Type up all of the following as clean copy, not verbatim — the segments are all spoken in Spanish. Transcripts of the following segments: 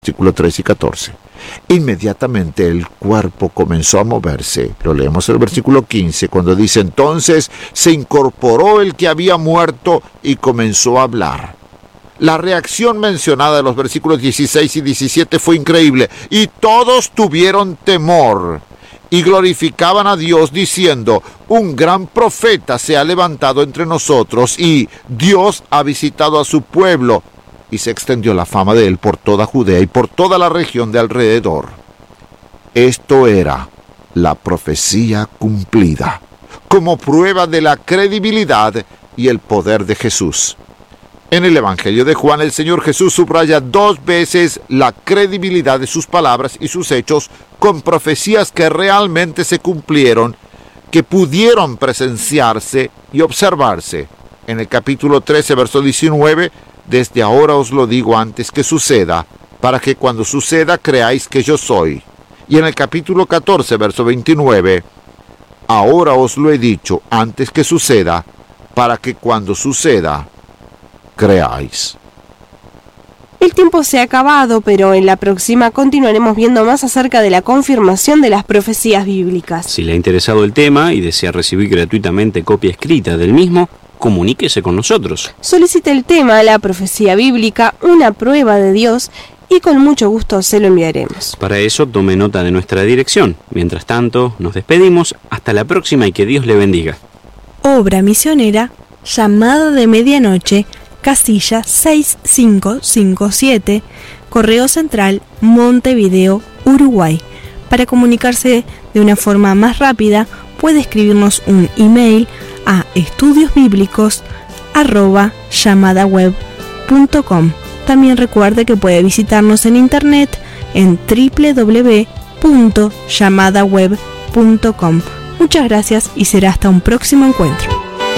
versículos 13 y 14. Inmediatamente el cuerpo comenzó a moverse. Lo leemos en el versículo 15, cuando dice: entonces se incorporó el que había muerto y comenzó a hablar. La reacción mencionada en los versículos 16 y 17 fue increíble, y todos tuvieron temor y glorificaban a Dios diciendo: un gran profeta se ha levantado entre nosotros y Dios ha visitado a su pueblo. Y se extendió la fama de él por toda Judea y por toda la región de alrededor. Esto era la profecía cumplida, como prueba de la credibilidad y el poder de Jesús. En el Evangelio de Juan, el Señor Jesús subraya 2 veces la credibilidad de sus palabras y sus hechos con profecías que realmente se cumplieron, que pudieron presenciarse y observarse. En el capítulo 13, verso 19, desde ahora os lo digo antes que suceda, para que cuando suceda creáis que yo soy. Y en el capítulo 14, verso 29, ahora os lo he dicho antes que suceda, para que cuando suceda creáis. El tiempo se ha acabado, pero en la próxima continuaremos viendo más acerca de la confirmación de las profecías bíblicas. Si le ha interesado el tema y desea recibir gratuitamente copia escrita del mismo, comuníquese con nosotros. Solicite el tema, la profecía bíblica, una prueba de Dios, y con mucho gusto se lo enviaremos. Para eso tome nota de nuestra dirección. Mientras tanto, nos despedimos. Hasta la próxima y que Dios le bendiga. Obra misionera, Llamada de Medianoche, casilla 6557, Correo Central, Montevideo, Uruguay. Para comunicarse de una forma más rápida, puede escribirnos un email a estudiosbiblicos@llamadaweb.com. También recuerde que puede visitarnos en internet en www.llamadaweb.com. Muchas gracias y será hasta un próximo encuentro.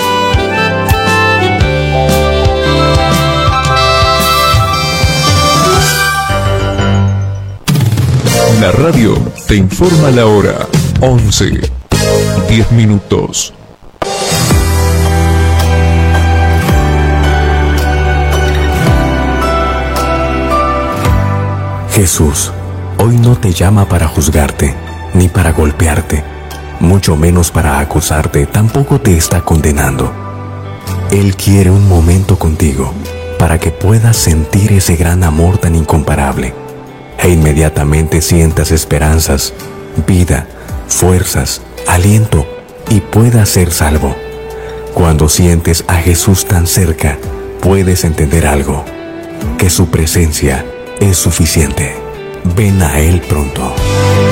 La radio te informa la hora. 11:10. Jesús hoy no te llama para juzgarte, ni para golpearte, mucho menos para acusarte, tampoco te está condenando. Él quiere un momento contigo, para que puedas sentir ese gran amor tan incomparable, e inmediatamente sientas esperanzas, vida, fuerzas, aliento, y puedas ser salvo. Cuando sientes a Jesús tan cerca, puedes entender algo, que su presencia es suficiente. Ven a Él pronto.